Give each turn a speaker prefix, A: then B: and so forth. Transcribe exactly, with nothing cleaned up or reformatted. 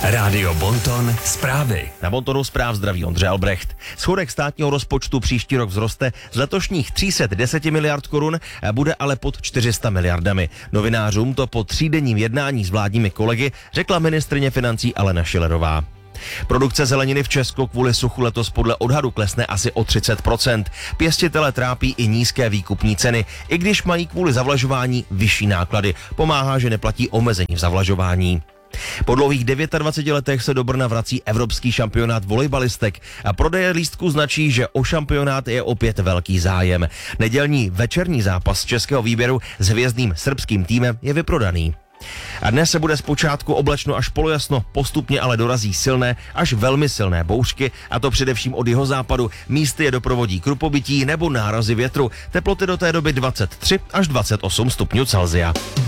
A: Rádio Bonton zprávy.
B: Na Bontonu zpráv zdraví Ondřej Albrecht. Schodek státního rozpočtu příští rok vzroste z letošních tři sta deset miliard korun, bude ale pod čtyři sta miliardami. Novinářům to po třídenním jednání s vládními kolegy řekla ministryně financí Alena Schillerová. Produkce zeleniny v Česku kvůli suchu letos podle odhadu klesne asi o třicet procent. Pěstitele trápí i nízké výkupní ceny, i když mají kvůli zavlažování vyšší náklady. Pomáhá, že neplatí omezení v zavlažování. Po dlouhých dvaceti devíti letech se do Brna vrací evropský šampionát volejbalistek a prodeje lístků značí, že o šampionát je opět velký zájem. Nedělní večerní zápas českého výběru s hvězdným srbským týmem je vyprodaný. A dnes se bude zpočátku oblačno až polojasno, postupně ale dorazí silné až velmi silné bouřky, a to především od jihozápadu. Místy je doprovodí krupobytí nebo nárazy větru. Teploty do té doby dvacet tři až dvacet osm stupňů Celsia.